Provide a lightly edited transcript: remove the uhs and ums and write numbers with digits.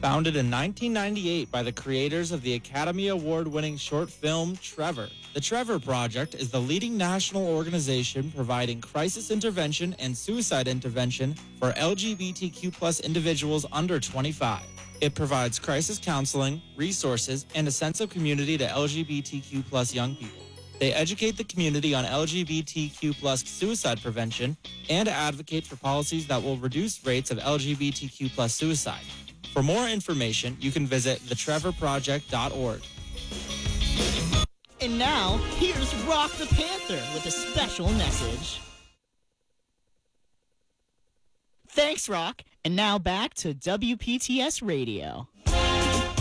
Founded in 1998 by the creators of the Academy Award-winning short film Trevor, the Trevor Project is the leading national organization providing crisis intervention and suicide intervention for LGBTQ+ individuals under 25. It provides crisis counseling, resources, and a sense of community to LGBTQ+ young people. They educate the community on LGBTQ+ suicide prevention and advocate for policies that will reduce rates of LGBTQ+ suicide. For more information, you can visit thetrevorproject.org. And now, here's Rock the Panther with a special message. Thanks, Rock. And now back to WPTS Radio.